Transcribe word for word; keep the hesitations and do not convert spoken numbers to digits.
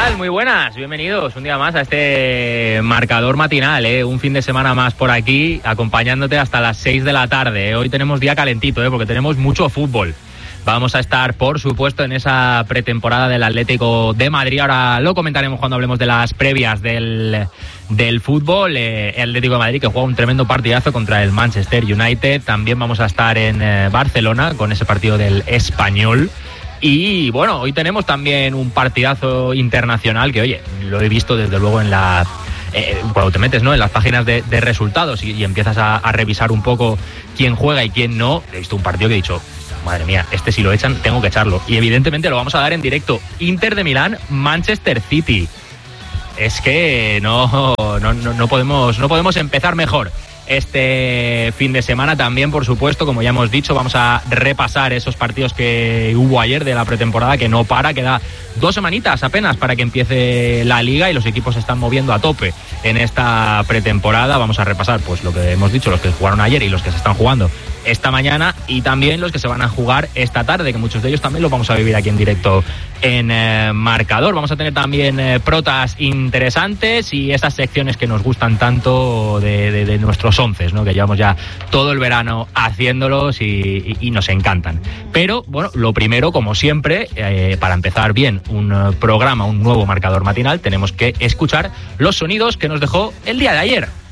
tal? Muy buenas, bienvenidos un día más a este marcador matinal, ¿eh? Un fin de semana más por aquí, acompañándote hasta las seis de la tarde. ¿eh? Hoy tenemos día calentito, ¿eh? Porque tenemos mucho fútbol. Vamos a estar, por supuesto, en esa pretemporada del Atlético de Madrid. Ahora lo comentaremos cuando hablemos de las previas del, del fútbol. Eh, el Atlético de Madrid que juega un tremendo partidazo contra el Manchester United. También vamos a estar en eh, Barcelona con ese partido del Español. Y bueno, hoy tenemos también un partidazo internacional que, oye, lo he visto desde luego en la... Eh, cuando te metes, ¿no?, en las páginas de, de resultados y, y empiezas a, a revisar un poco quién juega y quién no. He visto un partido que he dicho, madre mía, este si lo echan tengo que echarlo. Y evidentemente lo vamos a dar en directo. Inter de Milán, Manchester City. Es que no, no, no, no podemos, no podemos empezar mejor. Este fin de semana también, por supuesto, como ya hemos dicho, vamos a repasar esos partidos que hubo ayer de la pretemporada, que no para, queda dos semanitas apenas para que empiece la liga y los equipos se están moviendo a tope en esta pretemporada. Vamos a repasar pues lo que hemos dicho, los que jugaron ayer y los que se están jugando esta mañana, y también los que se van a jugar esta tarde, que muchos de ellos también los vamos a vivir aquí en directo en eh, Marcador. Vamos a tener también eh, protas interesantes y esas secciones que nos gustan tanto de, de, de nuestros onces, ¿no?, que llevamos ya todo el verano haciéndolos y, y, y nos encantan. Pero bueno, lo primero, como siempre, eh, para empezar bien un uh, programa, un nuevo Marcador matinal, tenemos que escuchar los sonidos que nos dejó el día de ayer.